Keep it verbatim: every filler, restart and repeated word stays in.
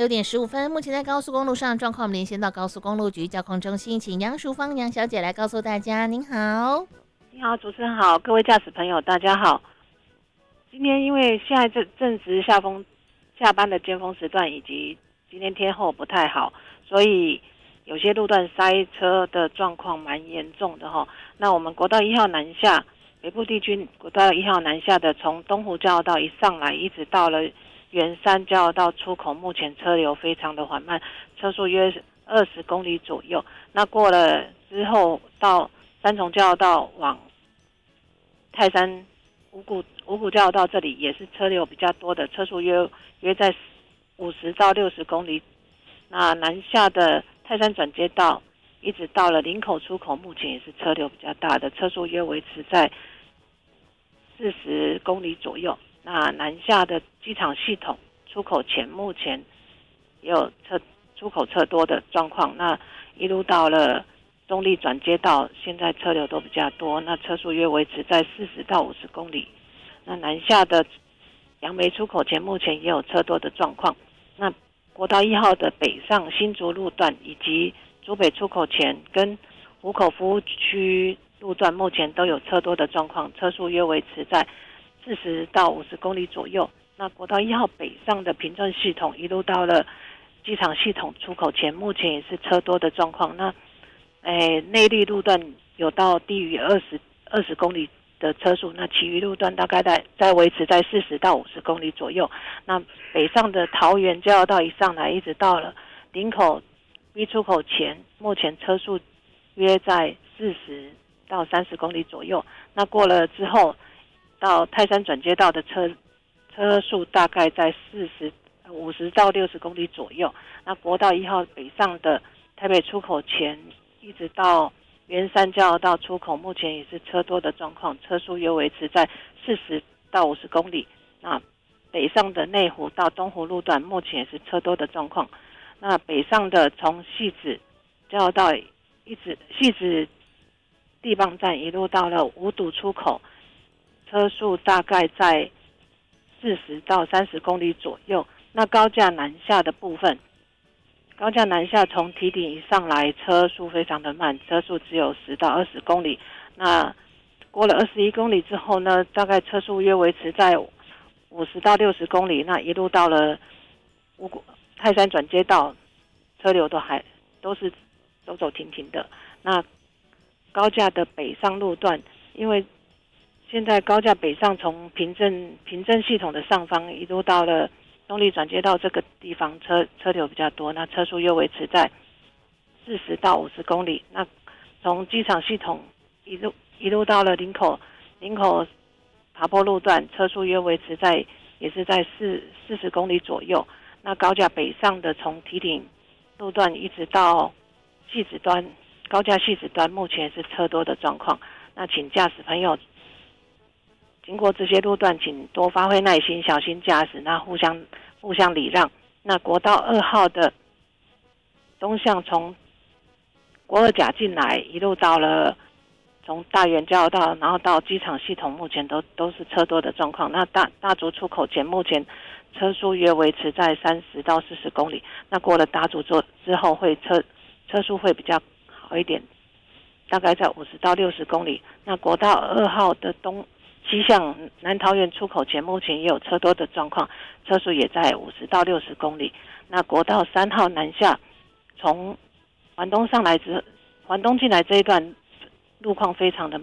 六点十五分，目前在高速公路上状况，我们连线到高速公路局交通中心，请杨淑芳杨小姐来告诉大家。您好。 你好，主持人好，各位驾驶朋友大家好。今天因为现在正正值下风下班的尖峰时段，以及今天天候不太好，所以有些路段塞车的状况蛮严重的哈。那我们国道一号南下，北部地区国道一号南下的，从东湖交流道一上来，一直到了圆山交流道出口，目前车流非常的缓慢，车速约二十公里左右。那过了之后到三重交流道往泰山五股五股交流道这里也是车流比较多的，车速约约在五十到六十公里。那南下的泰山转接道一直到了林口出口，目前也是车流比较大的，车速约维持在四十公里左右。那南下的机场系统出口前，目前也有车出口车多的状况。那一路到了中立转接道，现在车流都比较多，那车速约维持在四十到五十公里。那南下的杨梅出口前，目前也有车多的状况。那国道一号的北上新竹路段以及竹北出口前跟湖口服务区路段，目前都有车多的状况，车速约维持在四十到五十公里左右。那国道一号北上的平镇系统一路到了机场系统出口前，目前也是车多的状况。那诶，内壢路段有到低于二十二十公里的车速，那其余路段大概在在维持在四十到五十公里左右。那北上的桃园交流道一上来，一直到了林口 B 出口前，目前车速约在四十到三十公里左右。那过了之后，到泰山转接道的车车速大概在四十五十到六十公里左右。那国道一号北上的台北出口前，一直到圆山交流道出口，目前也是车多的状况，车速约维持在四十到五十公里。那北上的内湖到东湖路段，目前也是车多的状况。那北上的从汐止交流道一直汐止地磅站一路到了五堵出口，车速大概在四十到三十公里左右。那高架南下的部分，高架南下从堤顶一上来，车速非常的慢，车速只有十到二十公里。那过了二十一公里之后呢，大概车速约维持在五十到六十公里。那一路到了五股泰山转接道，车流都还都是走走停停的。那高架的北上路段，因为现在高架北上从平镇平镇系统的上方一路到了中立转接道这个地方，车车流比较多，那车速约维持在四十到五十公里。那从机场系统一路一路到了林口林口爬坡路段，车速约维持在也是在四四十公里左右。那高架北上的从堤顶路段一直到汐止端，高架汐止端目前是车多的状况。那请驾驶朋友经过这些路段，请多发挥耐心，小心驾驶，那互相互相礼让。那国道二号的东向从国二甲进来，一路到了从大园交流道，然后到机场系统，目前都都是车多的状况。那大大竹出口前，目前车速约维持在三十到四十公里。那过了大竹之后，会车车速会比较好一点，大概在五十到六十公里。那国道二号的东西向南桃园出口前，目前也有车多的状况，车速也在五十到六十公里。那国道三号南下，从环东上来之环东进来这一段路况非常的